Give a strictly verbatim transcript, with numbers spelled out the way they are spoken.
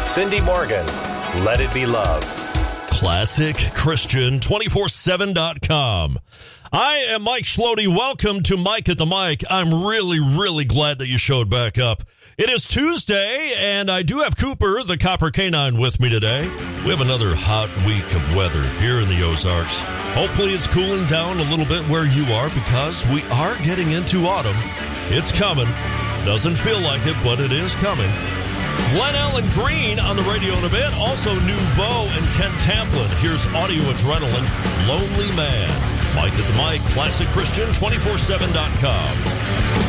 Cindy Morgan, Let It Be Love. Classic Christian two four seven dot com. I am Mike Schlody. Welcome to Mike at the Mic. I'm really, really glad that you showed back up. It is Tuesday, and I do have Cooper, the Copper Canine, with me today. We have another hot week of weather here in the Ozarks. Hopefully it's cooling down a little bit where you are, because we are getting into autumn. It's coming. Doesn't feel like it, but it is coming. Glenn Allen Green on the radio in a bit. Also, Nouveau and Ken Tamplin. Here's Audio Adrenaline, Lonely Man. Mike at the Mic, Classic Christian two four seven dot com.